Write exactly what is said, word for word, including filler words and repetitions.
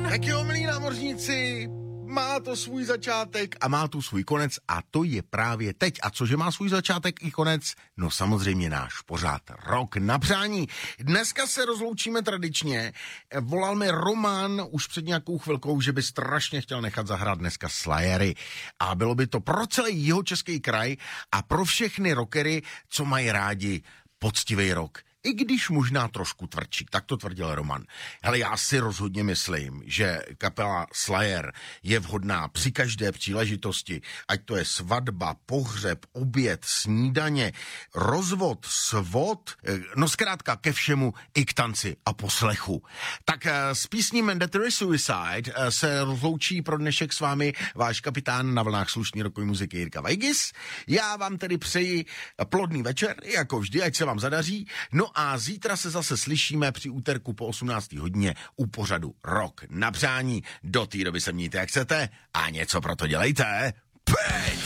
Tak jo, milí námořníci, má to svůj začátek a má tu svůj konec a to je právě teď. A cože má svůj začátek i konec? No samozřejmě náš pořád Rok na přání. Dneska se rozloučíme tradičně. Volal mi Roman už před nějakou chvilkou, že by strašně chtěl nechat zahrát dneska Slayery. A bylo by to pro celý jihočeský kraj a pro všechny rockery, co mají rádi poctivý rock. I když možná trošku tvrdší, tak to tvrdil Roman. Hele, já si rozhodně myslím, že kapela Slayer je vhodná při každé příležitosti, ať to je svatba, pohřeb, oběd, snídaně, rozvod, svod, no zkrátka ke všemu i k tanci a poslechu. Tak s písní Mandatory Suicide se rozloučí pro dnešek s vámi váš kapitán na vlnách slušný rokový muziky Jirka Vajgis. Já vám tedy přeji plodný večer, jako vždy, ať se vám zadaří. No a zítra se zase slyšíme při úterku po osmnácté hodině u pořadu Rok na přání. Do té doby se mějte jak chcete a něco pro to dělejte. Pej!